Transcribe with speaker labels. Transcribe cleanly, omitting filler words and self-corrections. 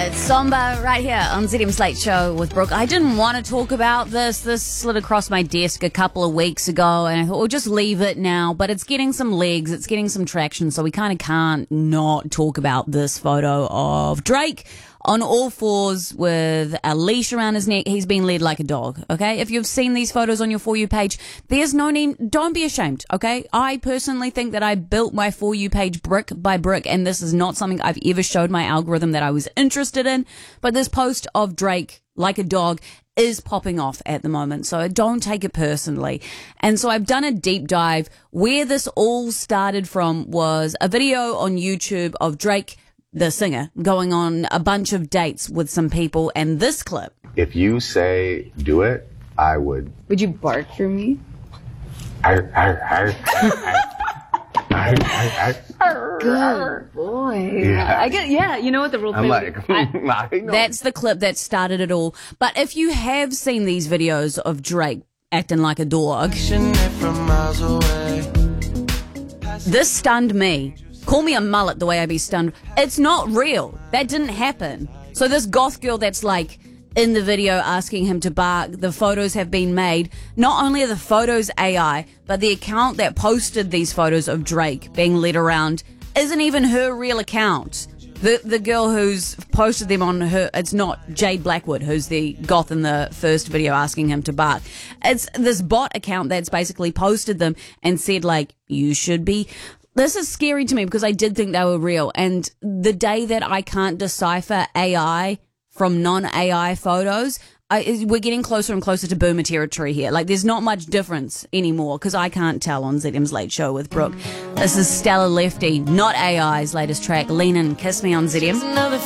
Speaker 1: Somber right here on ZM's Late Show with Brooke. I didn't want to talk about this. This slid across my desk a couple of weeks ago, and I thought, we'll just leave it now. But it's getting some legs. It's getting some traction, so we kind of can't not talk about this photo of Drake on all fours with a leash around his neck. He's being led like a dog, okay? If you've seen these photos on your For You page, there's no need. Don't be ashamed, okay? I personally think that I built my For You page brick by brick, and this is not something I've ever showed my algorithm that I was interested in. But this post of Drake like a dog is popping off at the moment, so don't take it personally. And so I've done a deep dive. Where this all started from was a video on YouTube of Drake, the singer, going on a bunch of dates with some people, and this clip.
Speaker 2: If you say do it, I would.
Speaker 3: Would you bark for me?
Speaker 2: Good
Speaker 3: boy.
Speaker 2: Yeah.
Speaker 3: I get. Yeah, you know what the rule.
Speaker 2: I'm like, I know.
Speaker 1: That's the clip that started it all. But if you have seen these videos of Drake acting like a dog, this stunned me. Call me a mullet the way I be stunned. It's not real. That didn't happen. So this goth girl that's like in the video asking him to bark, the photos have been made. Not only are the photos AI, but the account that posted these photos of Drake being led around isn't even her real account. The girl who's posted them on her, it's not Jade Blackwood, who's the goth in the first video asking him to bark. It's this bot account that's basically posted them and said, like, you should be... This is scary to me because I did think they were real. And the day that I can't decipher AI from non-AI photos, we're getting closer and closer to boomer territory here. Like, there's not much difference anymore because I can't tell on ZM's Late Show with Brooke. This is Stella Lefty, not AI's latest track, Lean In, Kiss Me on ZM.